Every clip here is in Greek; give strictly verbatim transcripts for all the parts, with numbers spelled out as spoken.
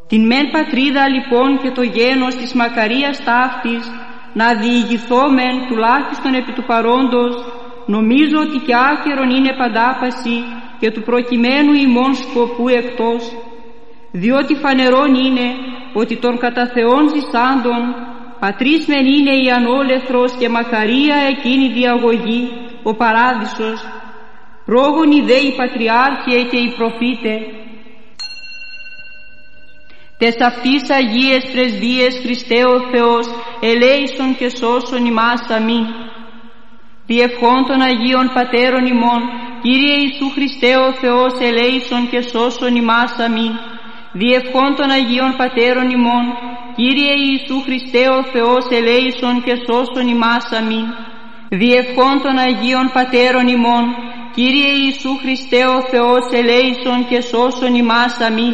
Την μεν πατρίδα λοιπόν και το γένος της μακαρίας ταύτης να διηγηθόμεν τουλάχιστον επί του παρόντος, νομίζω ότι κι άκερον είναι παντάπαση και του προκειμένου ημών σκοπού εκτός, διότι φανερόν είναι ότι των κατά Θεόν ζησάντων πατρίς μεν είναι η ανόλεθρος και μακαρία εκείνη διαγωγή, ο παράδεισος, πρόγονοι δε οι πατριάρχοι και οι προφήτε, τες αυτής Αγίες πρεσβείες Χριστέ ο Θεός ελέησον και σώσον ημάς αμήν. Διευχών των Αγίων Πατέρων ημών, Κύριε Ιησού Χριστέ ο Θεός ελέησον και σώσον ημάς αμήν. Διευχών των Αγίων Πατέρων ημών, Κύριε Ιησού Χριστέ ο Θεός ελέησον και σώσον ημάς αμήν. Διευχών των Αγίων Πατέρων ημών, Κύριε Ιησού Χριστέ ο Θεός ελέησον και σώσον ημάς αμήν.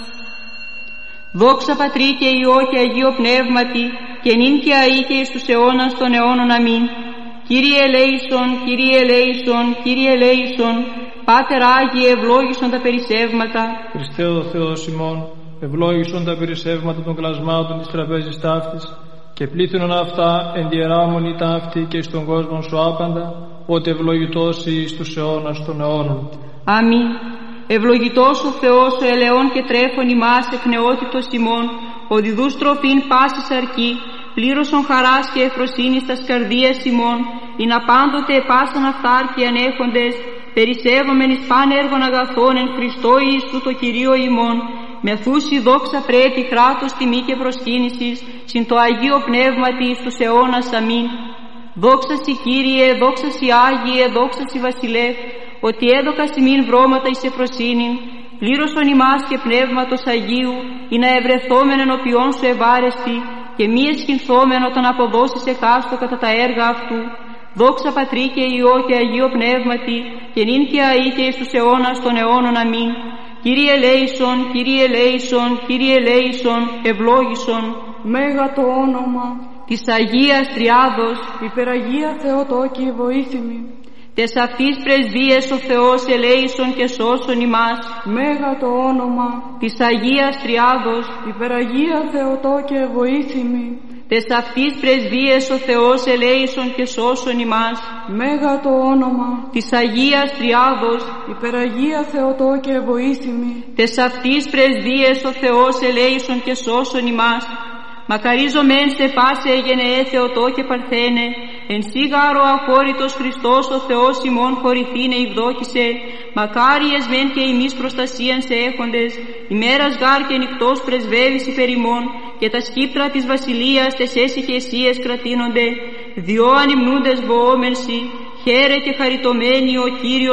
Δόξα Πατρί και Υιό και Αγίο Πνεύματι, και νυν και αεί και εις τους αιώνας των αιώνων αμήν. Κύριε ελέησον, Κύριε ελέησον, Κύριε ελέησον, Πάτερ Άγιε ευλόγησον τα περισσεύματα. Χριστέ ο Θεός ημών, ευλόγησον τα περισσεύματα των κλασμάτων της τραπέζης ταύτης, και πλήθυνον αυτά εν διεράμονη ταύτη και στον κόσμο σου άπαντα, ότι ευλογητός εις τους αιώνας των αιώνων. Αμήν. Ευλογητός ο Θεός ο ελαιών και τρέφων ημάς εκ νεότητος ημών, ο διδούς τροφήν πάσης αρκή, πλήρωσον χαράς και ευφροσύνης τας καρδίας ημών, ειν απάντοτε πάσαν αυτάρκη ανέχοντες, περισσεύομεν εις παν έργων αγαθών εν Χριστώ Ιησού το Κυρίο ημών, μεθούσι δόξα πρέπει κράτος τιμή και προσκύνησης, συν το Αγίο Πνεύματι εις τους αιώνας αμήν. Δόξα σοι Κύριε, δόξα σοι Άγιε, δόξα σοι Βασιλεύ, ότι έδωκα σημείν βρώματα εις ευφροσύνην, πλήρωσον ημάς και πνεύματος Αγίου, ή να ευρεθόμεν ενωπιών σου ευάρεστη, και μη εσχυνθόμεν όταν αποδώσεις εκάστο κατά τα έργα αυτού. Δόξα Πατρί και Υιό και Αγίο Πνεύματι, και νυν και αεί και εις τους αιώνας των αιώνων αμήν. Κύριε ελέησον, Κύριε ελέησον, Κύριε ελέησον, ευλόγησον. Μέγα το όνομα της Αγίας Τριάδος, υπεραγία Θεοτόκη βοήθημη. Τες αυτής πρεσβείες ο Θεός ελέησον και σώσον ημάς. Μέγα το όνομα της Αγίας Τριάδος, υπεραγία Θεοτόκε βοήθημη. Τες αυτής πρεσβείες ο Θεός ελέησον και σώσον ημάς. Μέγα το όνομα της Αγίας Τριάδος, υπεραγία Θεοτόκε βοήθημη. Τες αυτής πρεσβείες ο Θεός ελέησον και σώσον ημάς. Μακαρίζομεν σε πάσε γενεέ Θεοτό και Παρθένε, εν σίγαρο αχώρητος Χριστός ο Θεός ημών χωρηθήνε ευδόκησε, μακάριες μεν και ημείς προστασίαν σε έχοντες, ημέρας γάρ και νυχτός πρεσβεύεις υπερ ημών, και τα σκύπτρα της βασιλείας τες έσυχεσίες κρατείνονται, διό ανυμνούντες βοόμενσι, χαίρε και χαριτωμένοι ο Κύριος